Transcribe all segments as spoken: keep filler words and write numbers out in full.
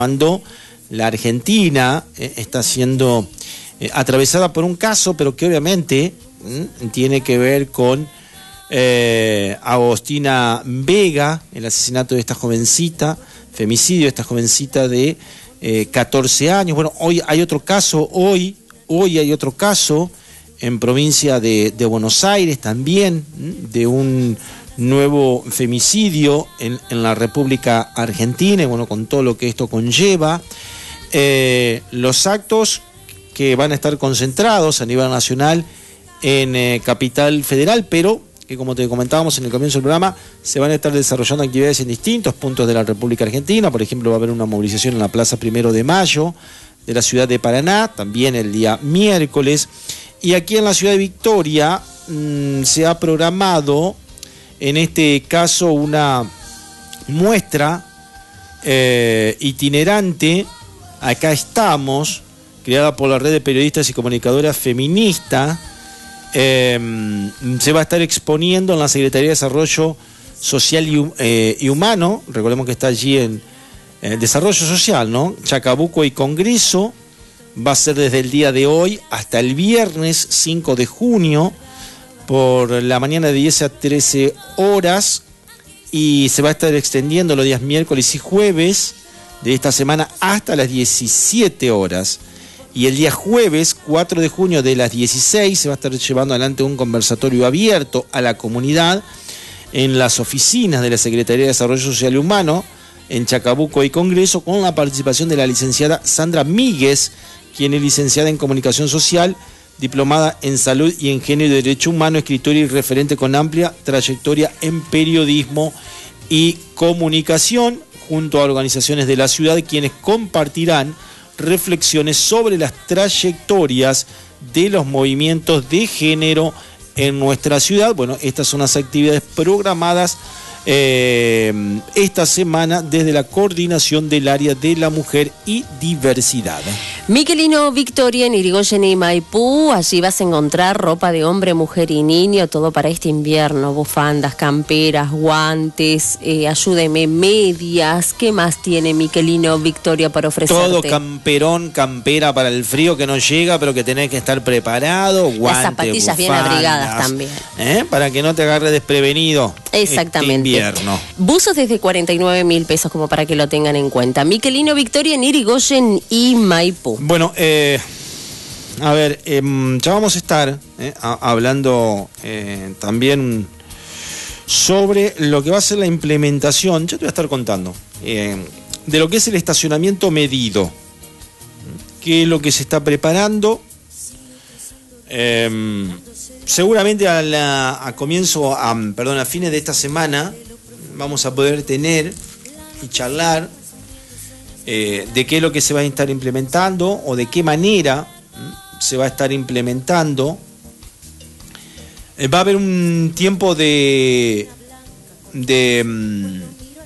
Cuando la Argentina eh, está siendo eh, atravesada por un caso, pero que obviamente mm, tiene que ver con eh, Agostina Vega, el asesinato de esta jovencita, femicidio de esta jovencita de eh, catorce años. Bueno, hoy hay otro caso, hoy, hoy hay otro caso en provincia de, de Buenos Aires también, mm, de un nuevo femicidio en, en la República Argentina, y bueno, con todo lo que esto conlleva. Eh, los actos que van a estar concentrados a nivel nacional en eh, Capital Federal, pero que, como te comentábamos en el comienzo del programa, se van a estar desarrollando actividades en distintos puntos de la República Argentina. Por ejemplo, va a haber una movilización en la Plaza Primero de Mayo de la ciudad de Paraná, también el día miércoles. Y aquí en la ciudad de Victoria mmm, se ha programado, en este caso, una muestra eh, itinerante, Acá Estamos, creada por la red de periodistas y comunicadoras feministas. Eh, se va a estar exponiendo en la Secretaría de Desarrollo Social y, eh, y Humano. Recordemos que está allí en eh, Desarrollo Social, ¿no? Chacabuco y Congreso. Va a ser desde el día de hoy hasta el viernes cinco de junio, por la mañana de diez a trece horas, y se va a estar extendiendo los días miércoles y jueves de esta semana hasta las diecisiete horas. Y el día jueves cuatro de junio de las dieciséis se va a estar llevando adelante un conversatorio abierto a la comunidad en las oficinas de la Secretaría de Desarrollo Social y Humano en Chacabuco y Congreso, con la participación de la licenciada Sandra Míguez, quien es licenciada en Comunicación Social, diplomada en Salud y en Género y Derecho Humano, escritora y referente con amplia trayectoria en periodismo y comunicación, junto a organizaciones de la ciudad, quienes compartirán reflexiones sobre las trayectorias de los movimientos de género en nuestra ciudad. Bueno, estas son las actividades programadas eh, esta semana desde la Coordinación del Área de la Mujer y Diversidad. Miquelino Victoria en Irigoyen y Maipú. Allí vas a encontrar ropa de hombre, mujer y niño, todo para este invierno: bufandas, camperas, guantes, eh, ayúdeme, medias. ¿Qué más tiene Miquelino Victoria para ofrecerte? Todo camperón, campera para el frío que no llega, pero que tenés que estar preparado. Guantes, las zapatillas bufandas, bien abrigadas también, ¿eh? Para que no te agarre desprevenido. Exactamente. Este invierno. Buzos desde cuarenta y nueve mil pesos, como para que lo tengan en cuenta. Miquelino Victoria en Irigoyen y Maipú. Bueno, eh, a ver, eh, ya vamos a estar eh, a, hablando eh, también sobre lo que va a ser la implementación, ya te voy a estar contando, eh, de lo que es el estacionamiento medido, qué es lo que se está preparando. Eh, seguramente a, la, a comienzo, a, perdón, a fines de esta semana vamos a poder tener y charlar eh, de qué es lo que se va a estar implementando o de qué manera ¿m? se va a estar implementando. Eh, va a haber un tiempo de de,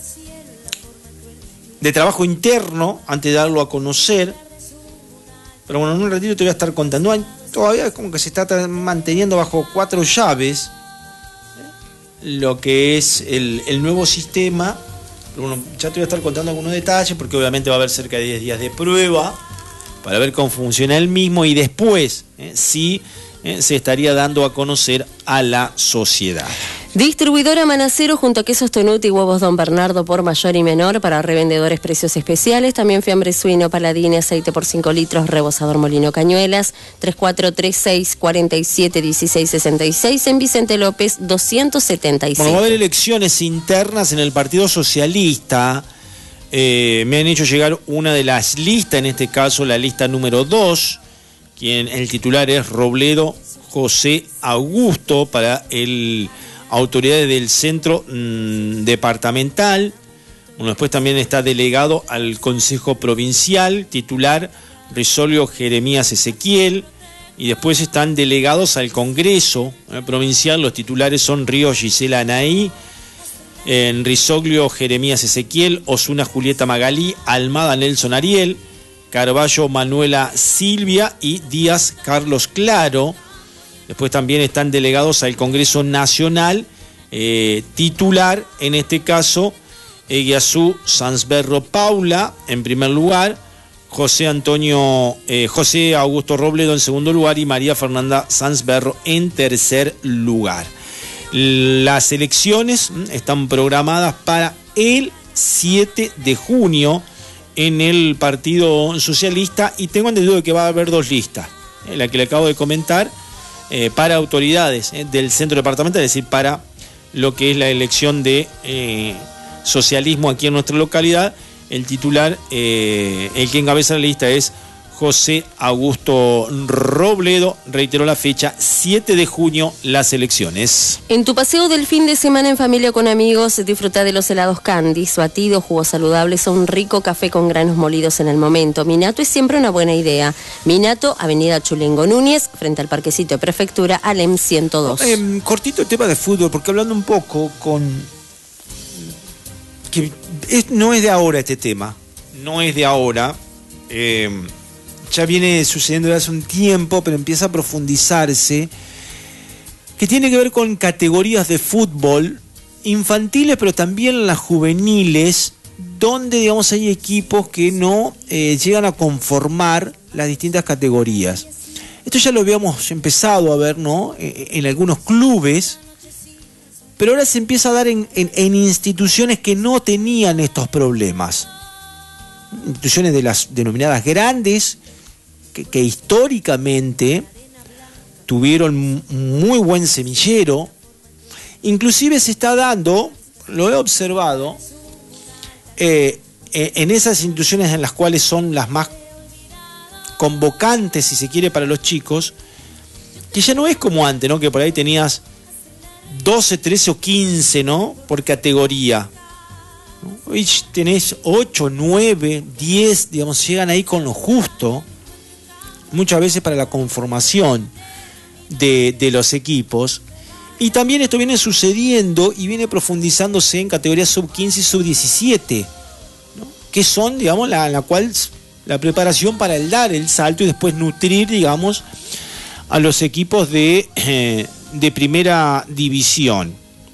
de trabajo interno antes de darlo a conocer, pero bueno, en un ratito te voy a estar contando. Hay, todavía es como que se está manteniendo bajo cuatro llaves lo que es el, el nuevo sistema. Pero bueno, ya te voy a estar contando algunos detalles, porque obviamente va a haber cerca de diez días de prueba para ver cómo funciona el mismo, y después eh, sí eh, se estaría dando a conocer a la sociedad. Distribuidora Manacero junto a quesos Tonuti y huevos Don Bernardo por mayor y menor, para revendedores precios especiales. También fiambre suino, paladine, aceite por cinco litros, rebozador Molino Cañuelas. Tres cuatro tres seis, cuatro siete, uno seis seis seis en Vicente López doscientos setenta y siete. Bueno, va a haber elecciones internas en el Partido Socialista. Eh, me han hecho llegar una de las listas, en este caso la lista número dos, quien el titular es Robledo José Augusto, para el autoridades del centro mmm, departamental. Bueno, después también está delegado al Consejo Provincial, titular Risolio Jeremías Ezequiel, y después están delegados al Congreso eh, Provincial. Los titulares son Río Gisela Anaí, en Risolio Jeremías Ezequiel, Osuna Julieta Magalí, Almada Nelson Ariel, Carballo Manuela Silvia y Díaz Carlos Claro. Después también están delegados al Congreso Nacional, eh, titular, en este caso, Eguiazú Sansberro Paula en primer lugar, José Antonio, eh, José Augusto Robledo en segundo lugar y María Fernanda Sansberro en tercer lugar. Las elecciones están programadas para el siete de junio en el Partido Socialista y tengo entendido de que va a haber dos listas, eh, la que le acabo de comentar, eh, para autoridades eh, del centro departamental, es decir, para lo que es la elección de eh, socialismo aquí en nuestra localidad. El titular, eh, el que encabeza la lista es José Augusto Robledo. Reiteró la fecha, siete de junio, las elecciones. En tu paseo del fin de semana en familia o con amigos, disfruta de los helados Candies, batidos, jugos saludables o un rico café con granos molidos en el momento. Minato es siempre una buena idea. Minato, Avenida Chulengo Núñez, frente al Parquecito de Prefectura, Alem ciento dos. Eh, cortito el tema de fútbol, porque hablando un poco con... que es, no es de ahora este tema, no es de ahora... Eh, ya viene sucediendo desde hace un tiempo, pero empieza a profundizarse, que tiene que ver con categorías de fútbol infantiles, pero también las juveniles, donde, digamos, hay equipos que no eh, llegan a conformar las distintas categorías. Esto ya lo habíamos empezado a ver, ¿no?, en, en algunos clubes, pero ahora se empieza a dar en, en, en instituciones que no tenían estos problemas. Instituciones de las denominadas grandes, Que, que históricamente tuvieron muy buen semillero. Inclusive se está dando, lo he observado, eh, en esas instituciones en las cuales son las más convocantes, si se quiere, para los chicos, que ya no es como antes, ¿no?, que por ahí tenías doce, trece o quince, ¿no?, por categoría. Hoy tenés ocho, nueve, diez, digamos, llegan ahí con lo justo, muchas veces para la conformación de, de los equipos. Y también esto viene sucediendo y viene profundizándose en categorías sub quince y sub diecisiete, ¿no?, que son, digamos, la, la cual la preparación para el dar el salto y después nutrir, digamos, a los equipos de, eh, de primera división.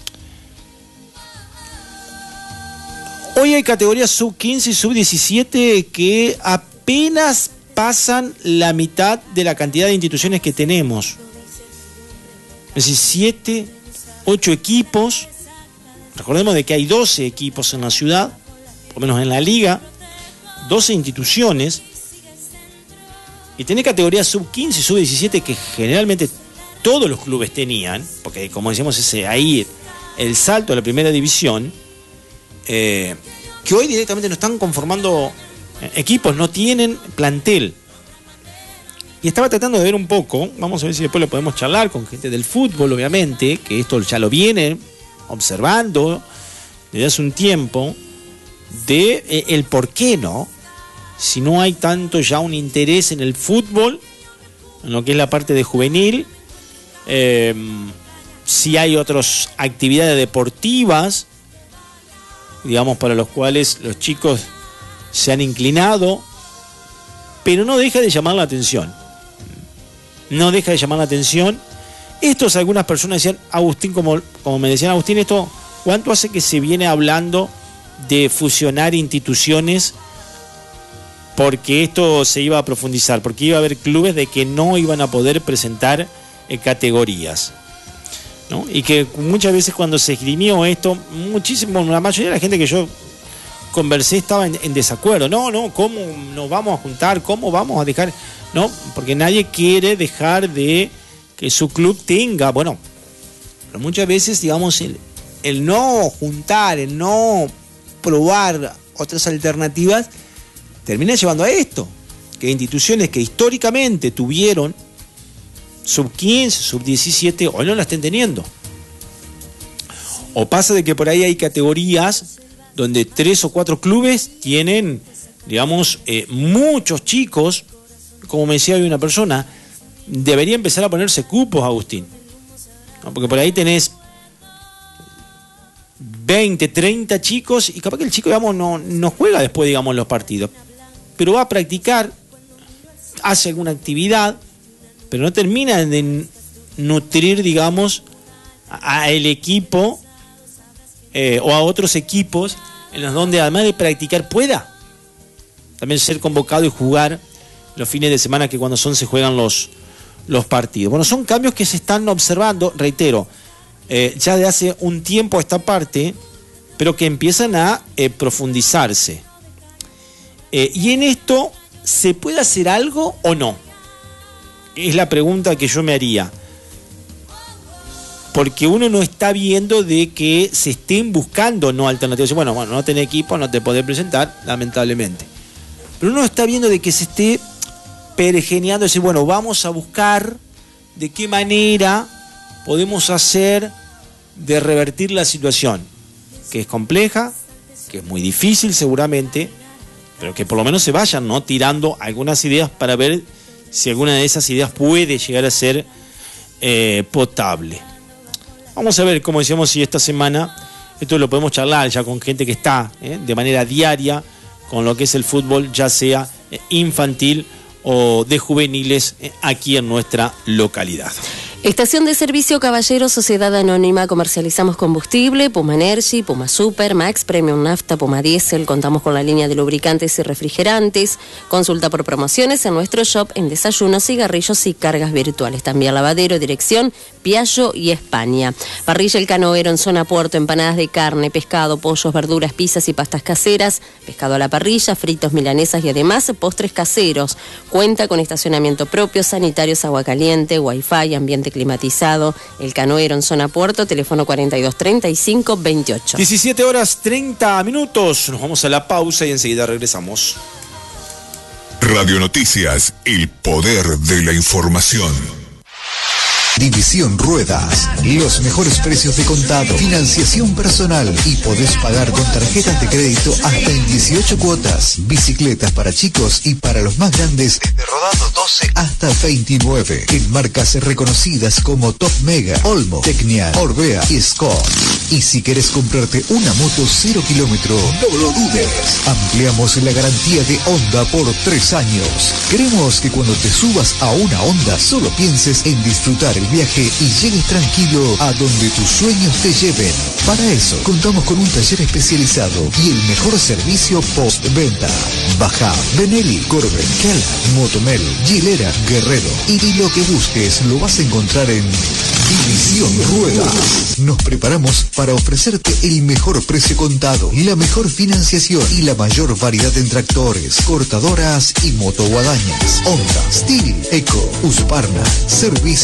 Hoy hay categorías sub quince y sub diecisiete que apenas pasan la mitad de la cantidad de instituciones que tenemos. Es decir, siete, ocho equipos. Recordemos de que hay doce equipos en la ciudad, por lo menos en la liga, doce instituciones. Y tiene categorías sub quince y sub diecisiete que generalmente todos los clubes tenían, porque como decíamos, ese ahí el salto a la primera división, eh, que hoy directamente no están conformando equipos, no tienen plantel. Y estaba tratando de ver un poco, vamos a ver si después lo podemos charlar con gente del fútbol, obviamente, que esto ya lo vienen observando desde hace un tiempo, de eh, el por qué no, si no hay tanto ya un interés en el fútbol, en lo que es la parte de juvenil, eh, si hay otras actividades deportivas, digamos, para los cuales los chicos se han inclinado, pero no deja de llamar la atención. No deja de llamar la atención. Estos, algunas personas decían, Agustín, como, como me decían, Agustín, esto, ¿cuánto hace que se viene hablando de fusionar instituciones? Porque esto se iba a profundizar, porque iba a haber clubes de que no iban a poder presentar eh, categorías, ¿no? Y que muchas veces cuando se esgrimió esto, muchísimo, la mayoría de la gente que yo conversé estaba en, en desacuerdo. No, no, ¿cómo nos vamos a juntar? ¿Cómo vamos a dejar? No, porque nadie quiere dejar de que su club tenga, bueno, pero muchas veces, digamos, el, el no juntar, el no probar otras alternativas, termina llevando a esto, que instituciones que históricamente tuvieron sub quince, sub diecisiete, hoy no la estén teniendo. O pasa de que por ahí hay categorías donde tres o cuatro clubes tienen, digamos, eh, muchos chicos, como me decía hoy una persona, debería empezar a ponerse cupos, Agustín, ¿no? Porque por ahí tenés veinte, treinta chicos y capaz que el chico, digamos, no, no juega después, digamos, los partidos, pero va a practicar, hace alguna actividad, pero no termina de nutrir, digamos, a el equipo eh, o a otros equipos en los donde además de practicar pueda también ser convocado y jugar los fines de semana que cuando son se juegan los, los partidos. Bueno, son cambios que se están observando, reitero, eh, ya de hace un tiempo a esta parte, pero que empiezan a eh, profundizarse. Eh, y en esto, ¿se puede hacer algo o no? Es la pregunta que yo me haría. Porque uno no está viendo de que se estén buscando no alternativas. Bueno, bueno, no tenés equipo, no te podés presentar, lamentablemente. Pero uno está viendo de que se esté pergeneando, decir, bueno, vamos a buscar de qué manera podemos hacer de revertir la situación, que es compleja, que es muy difícil seguramente, pero que por lo menos se vayan, ¿no?, tirando algunas ideas para ver si alguna de esas ideas puede llegar a ser eh, potable. Vamos a ver, como decíamos, si esta semana esto lo podemos charlar ya con gente que está eh, de manera diaria con lo que es el fútbol, ya sea eh, infantil o de juveniles eh, aquí en nuestra localidad. Estación de servicio Caballero, Sociedad Anónima, comercializamos combustible, Puma Energy, Puma Super, Max, Premium Nafta, Puma Diesel, contamos con la línea de lubricantes y refrigerantes, consulta por promociones en nuestro shop en desayunos, cigarrillos y cargas virtuales, también lavadero, dirección, Piaggio y España. Parrilla El Canoero en zona Puerto, empanadas de carne, pescado, pollos, verduras, pizzas y pastas caseras, pescado a la parrilla, fritos, milanesas y además postres caseros. Cuenta con estacionamiento propio, sanitarios, agua caliente, wifi, ambiente climatizado. El Canoero en zona Puerto, teléfono cuarenta y dos treinta y cinco veintiocho. diecisiete horas treinta minutos, nos vamos a la pausa y enseguida regresamos. Radio Noticias, el poder de la información. División Ruedas, los mejores precios de contado, financiación personal y podés pagar con tarjetas de crédito hasta en dieciocho cuotas. Bicicletas para chicos y para los más grandes desde rodado doce hasta veintinueve. En marcas reconocidas como Top Mega, Olmo, Tecnia, Orbea y Scott. Y si querés comprarte una moto cero kilómetro, no lo dudes. Ampliamos la garantía de Honda por tres años. Queremos que cuando te subas a una Honda solo pienses en disfrutar el viaje y llegues tranquilo a donde tus sueños te lleven. Para eso, contamos con un taller especializado y el mejor servicio postventa. Baja, Benelli, Corben, Kela, Motomel, Gilera, Guerrero. Y lo que busques lo vas a encontrar en División Ruedas. Nos preparamos para ofrecerte el mejor precio contado, la mejor financiación y la mayor variedad en tractores, cortadoras y motoguadañas. Honda, Steel, Eco, Husqvarna, Servicio